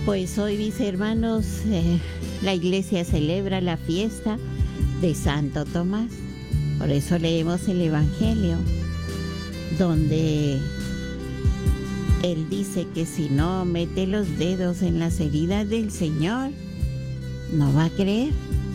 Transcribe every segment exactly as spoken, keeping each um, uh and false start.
Pues hoy, mis hermanos, eh, la iglesia celebra la fiesta de Santo Tomás. Por eso leemos el Evangelio, donde él dice que si no mete los dedos en las heridas del Señor, no va a creer.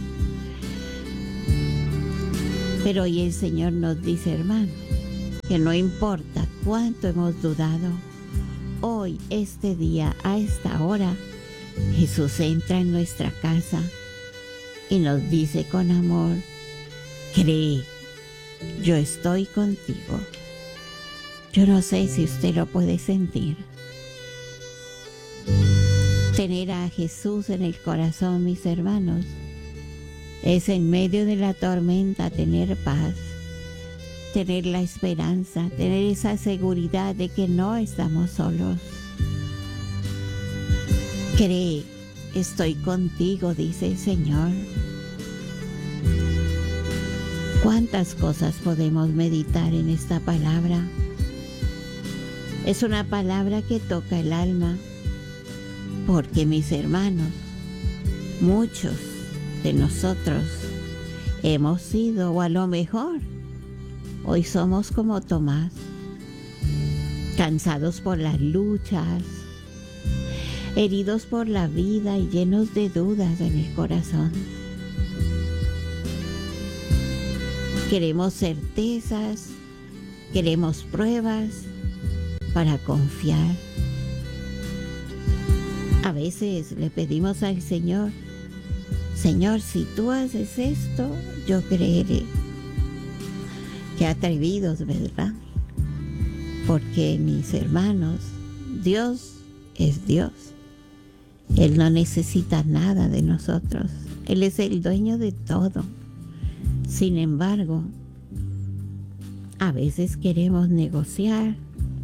Pero hoy el Señor nos dice, hermano, que no importa cuánto hemos dudado, hoy, este día, a esta hora, Jesús entra en nuestra casa y nos dice con amor, cree, yo estoy contigo. Yo no sé si usted lo puede sentir. Tener a Jesús en el corazón, mis hermanos, es en medio de la tormenta tener paz, tener la esperanza, tener esa seguridad de que no estamos solos. Cree, estoy contigo, dice el Señor. ¿Cuántas cosas podemos meditar en esta palabra? Es una palabra que toca el alma, porque mis hermanos, muchos de nosotros hemos sido, o a lo mejor, hoy somos como Tomás, cansados por las luchas, heridos por la vida y llenos de dudas en el corazón. Queremos certezas, queremos pruebas para confiar. A veces le pedimos al Señor, Señor, si tú haces esto, yo creeré. Qué atrevidos, ¿verdad? Porque, mis hermanos, Dios es Dios. Él no necesita nada de nosotros. Él es el dueño de todo. Sin embargo, a veces queremos negociar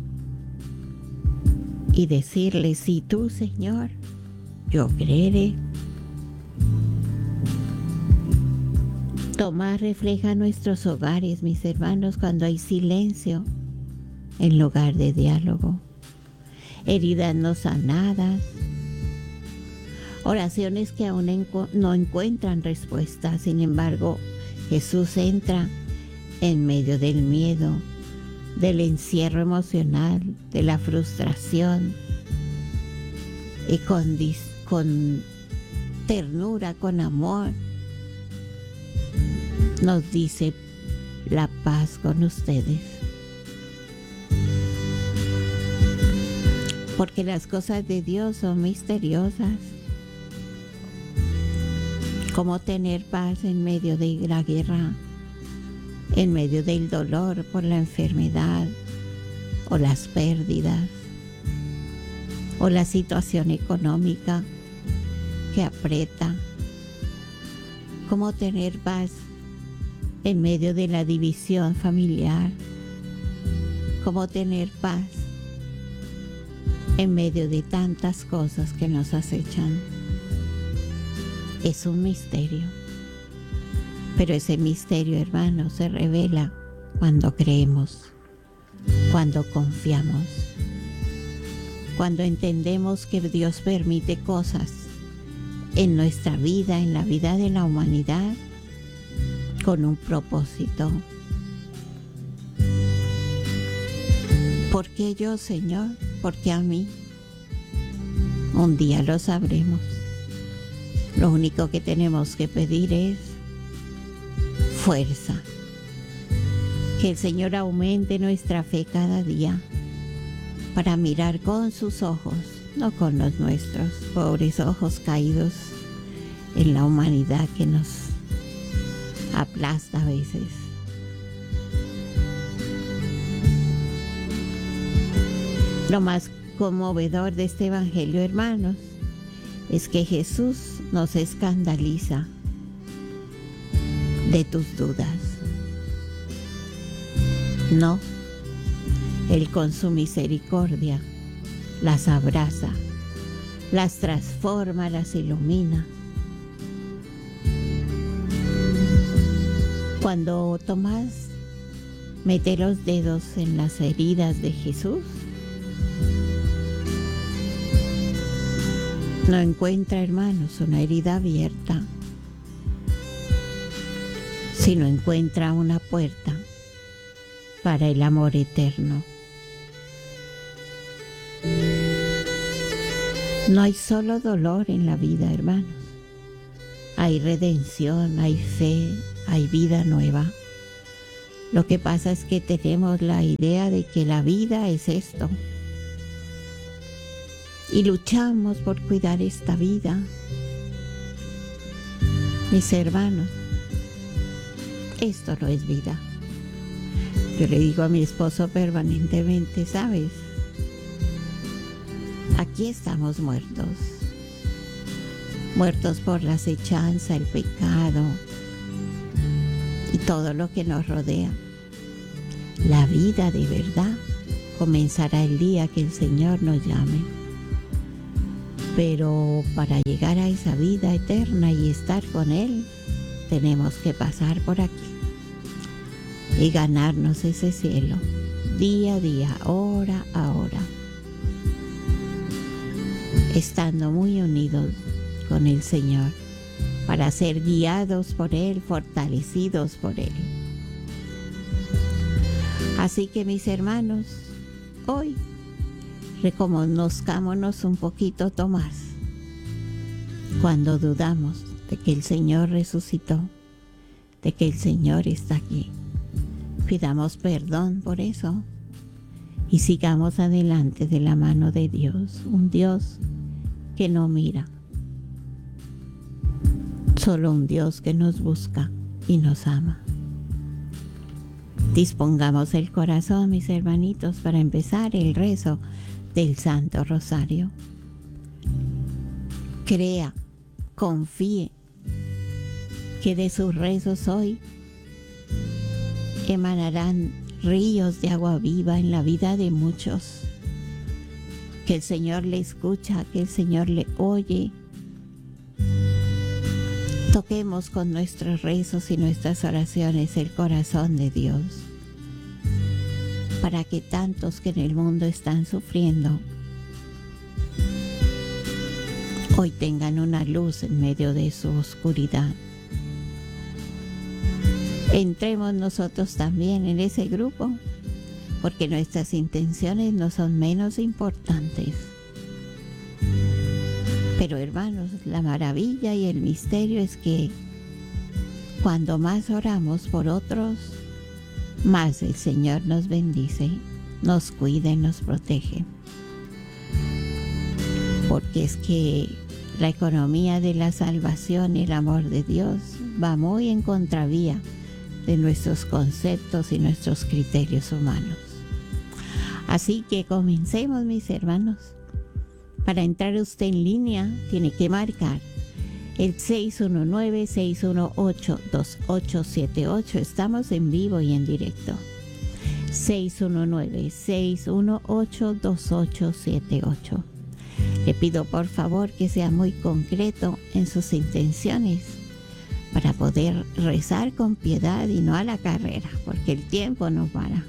y decirle, si tú, Señor, yo creeré. Tomás refleja nuestros hogares, mis hermanos, cuando hay silencio en lugar de diálogo, heridas no sanadas, oraciones que aún encu- no encuentran respuesta. Sin embargo, Jesús entra en medio del miedo, del encierro emocional, de la frustración, y con, dis- con ternura, con amor, nos dice, la paz con ustedes. Porque las cosas de Dios son misteriosas. Cómo tener paz en medio de la guerra, en medio del dolor por la enfermedad o las pérdidas o la situación económica que aprieta. Cómo tener paz en medio de la división familiar. Cómo tener paz en medio de tantas cosas que nos acechan. Es un misterio, pero ese misterio, hermano, se revela cuando creemos, cuando confiamos, cuando entendemos que Dios permite cosas en nuestra vida, en la vida de la humanidad, con un propósito. ¿Por qué yo, Señor? ¿Por qué a mí? Un día lo sabremos. Lo único que tenemos que pedir es fuerza. Que el Señor aumente nuestra fe cada día para mirar con sus ojos, no con los nuestros, pobres ojos caídos en la humanidad que nos aplasta a veces. Lo más conmovedor de este evangelio, hermanos, es que Jesús nos escandaliza de tus dudas. No, Él con su misericordia las abraza, las transforma, las ilumina. Cuando Tomás mete los dedos en las heridas de Jesús, no encuentra, hermanos, una herida abierta, sino encuentra una puerta para el amor eterno. No hay solo dolor en la vida, hermanos. Hay redención, hay fe, hay vida nueva. Lo que pasa es que tenemos la idea de que la vida es esto. Y luchamos por cuidar esta vida. Mis hermanos, esto no es vida. Yo le digo a mi esposo permanentemente, ¿sabes? Aquí estamos muertos. Muertos por la acechanza, el pecado y todo lo que nos rodea. La vida de verdad comenzará el día que el Señor nos llame. Pero para llegar a esa vida eterna y estar con Él, tenemos que pasar por aquí y ganarnos ese cielo, día a día, hora a hora, estando muy unidos con el Señor, para ser guiados por Él, fortalecidos por Él. Así que, mis hermanos, hoy reconozcámonos un poquito, Tomás, cuando dudamos de que el Señor resucitó, de que el Señor está aquí. Pidamos perdón por eso y sigamos adelante de la mano de Dios, un Dios que no mira, solo un Dios que nos busca y nos ama. Dispongamos el corazón, mis hermanitos, para empezar el rezo del Santo Rosario. Crea, confíe que de sus rezos hoy emanarán ríos de agua viva en la vida de muchos. Que el Señor le escucha, que el Señor le oye. Toquemos con nuestros rezos y nuestras oraciones el corazón de Dios, para que tantos que en el mundo están sufriendo hoy tengan una luz en medio de su oscuridad. Entremos nosotros también en ese grupo, porque nuestras intenciones no son menos importantes. Pero, hermanos, la maravilla y el misterio es que cuando más oramos por otros, más el Señor nos bendice, nos cuida y nos protege. Porque es que la economía de la salvación y el amor de Dios va muy en contravía de nuestros conceptos y nuestros criterios humanos. Así que comencemos, mis hermanos. Para entrar usted en línea, tiene que marcar el seis uno nueve, seis uno ocho, dos ocho siete ocho. Estamos en vivo y en directo. seis uno nueve, seis uno ocho, dos ocho siete ocho. Le pido por favor que sea muy concreto en sus intenciones para poder rezar con piedad y no a la carrera, porque el tiempo no para.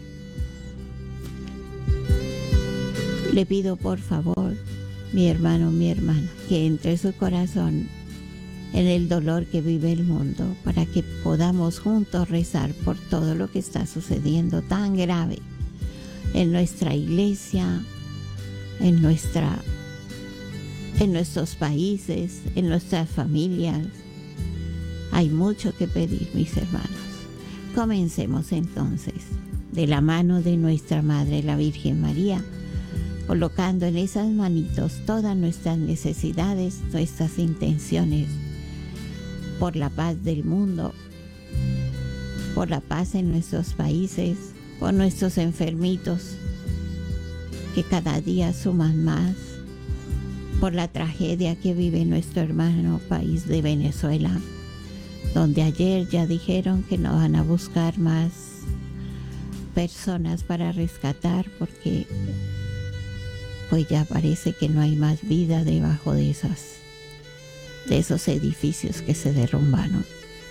Le pido por favor, mi hermano, mi hermana, que entre su corazón en el dolor que vive el mundo, para que podamos juntos rezar por todo lo que está sucediendo tan grave en nuestra iglesia, en nuestra, en nuestros países, en nuestras familias. Hay mucho que pedir, mis hermanos. Comencemos entonces, de la mano de nuestra Madre, la Virgen María, colocando en esas manitos todas nuestras necesidades, nuestras intenciones, por la paz del mundo, por la paz en nuestros países, por nuestros enfermitos, que cada día suman más, por la tragedia que vive nuestro hermano país de Venezuela, donde ayer ya dijeron que no van a buscar más personas para rescatar, porque pues ya parece que no hay más vida debajo de esas, de esos edificios que se derrumbaron.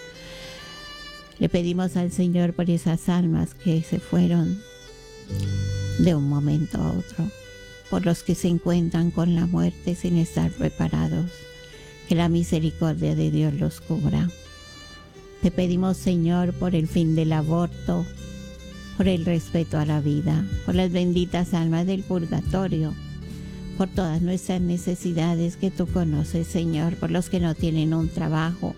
Le pedimos al Señor por esas almas que se fueron de un momento a otro, por los que se encuentran con la muerte sin estar preparados. Que la misericordia de Dios los cubra. Te pedimos, Señor, por el fin del aborto, por el respeto a la vida, por las benditas almas del purgatorio, por todas nuestras necesidades que tú conoces, Señor, por los que no tienen un trabajo,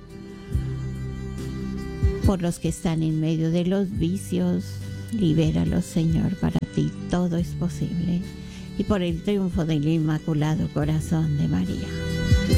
por los que están en medio de los vicios. Libéralos, Señor, para ti todo es posible. Y por el triunfo del Inmaculado Corazón de María.